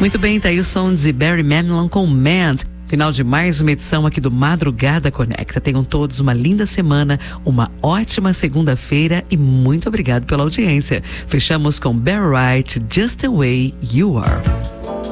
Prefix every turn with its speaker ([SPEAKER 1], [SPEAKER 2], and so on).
[SPEAKER 1] Muito bem, tá aí o som de Barry Manilow com Mand. Final de mais uma edição aqui do Madrugada Conecta. Tenham todos uma linda semana, uma ótima segunda-feira e muito obrigado pela audiência. Fechamos com Barry White, Just the Way You Are.